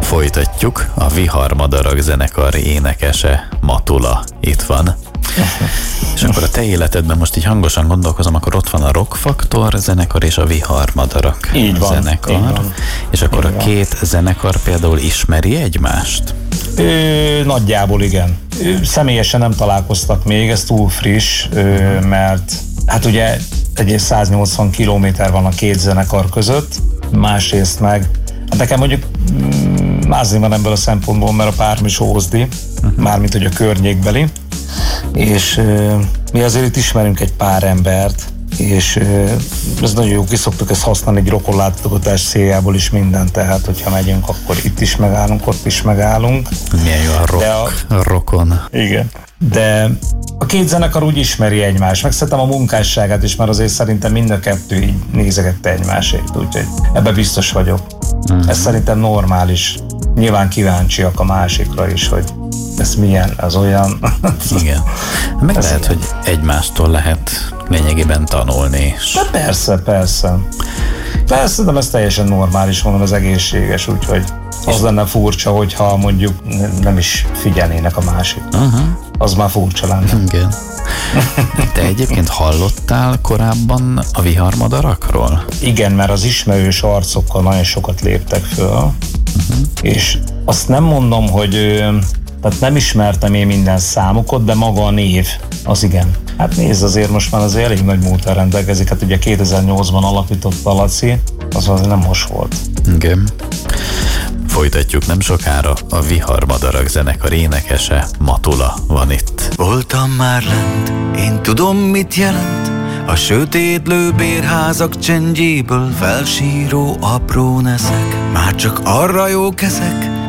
Folytatjuk. A Viharmadarak zenekar énekese Matula itt van. És akkor a te életedben most így hangosan gondolkozom, akkor ott van a Rock Faktor zenekar és a Viharmadarak zenekar. Így van. És akkor a két zenekar például ismeri egymást? Nagyjából igen. Személyesen nem találkoztak még, ez túl friss, mert hát ugye egyrészt 180 kilométer van a két zenekar között, másrészt meg, hát nekem mondjuk mázni van ebből a szempontból, mert a párom is ózdi, mármint hogy a környékbeli, és mi azért itt ismerünk egy pár embert, és ez nagyon jó, ki szoktuk ezt használni egy rokonlátogatás céljából is minden, tehát hogyha megyünk, akkor itt is megállunk, ott is megállunk. Milyen jó a rokon. Igen. De a két zenekar úgy ismeri egymást, meg szerintem a munkásságát is, mert azért szerintem mind a kettő így nézegette egymásért, úgyhogy ebbe biztos vagyok. Ez szerintem normális. Nyilván kíváncsiak a másikra is, hogy ez milyen, az olyan. Igen. Meg ez lehet, igen, hogy egymástól lehet lényegében tanulni. De persze. Persze, de ez teljesen normális, mondom, ez egészséges, úgyhogy az lenne furcsa, hogyha mondjuk nem is figyelnének a másik. Az már furcsa lenne. Igen. Te egyébként hallottál korábban a Viharmadarakról? Igen, mert az ismerős arcokkal nagyon sokat léptek föl, és azt nem mondom, hogy tehát nem ismertem én minden számukat, de maga a név, az igen. Hát nézd, azért most már azért elég nagy múltal rendelkezik, hát ugye 2008-ban alapította Laci, az azért nem most volt. Igen. Folytatjuk nem sokára, a Viharmadarak zenekar énekese Matula van itt. Voltam már lent, én tudom mit jelent, a sötétlő bérházak csendjéből felsíró apró neszek. Már csak arra jók ezek,